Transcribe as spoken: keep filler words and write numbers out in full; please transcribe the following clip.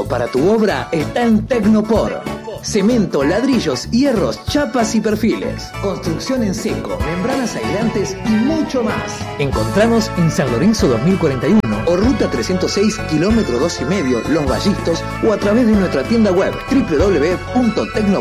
para tu obra está en Tecnopor. Cemento, ladrillos, hierros, chapas y perfiles. Construcción en seco, membranas aislantes y mucho más. Encontranos en San Lorenzo dos mil cuarenta y uno o Ruta trescientos seis, kilómetro dos y medio, Los Vallistos, o a través de nuestra tienda web doble u doble u doble u punto tecnopor